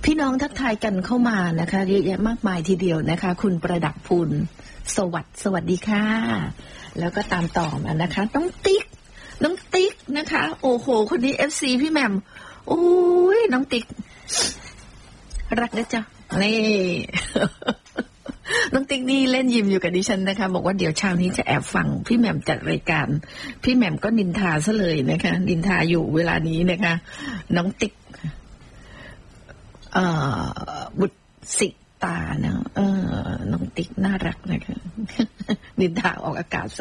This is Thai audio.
พี่น้องทักทายกันเข้ามานะคะเยอะแยะมากมายทีเดียวนะคะคุณประดับพูลสวัสดีค่ะแล้วก็ตามต่อมานะคะน้องติ๊กนะคะโอ้โหคนนี้ FC พี่แหม่มโอ้ยน้องติ๊กรักนะจ๊ะนี่ น้องติ๊กนี่เล่นยิ้มอยู่กับดิฉันนะคะบอกว่าเดี๋ยวเช้านี้จะแอบฟังพี่แหม่มจัดรายการพี่แหม่มก็นินทาซะเลยนะคะนินทาอยู่เวลานี้นะคะน้องติ๊กบุตรสิตานะน้องติ๊กน่ารักนะคะนินทาออกอากาศ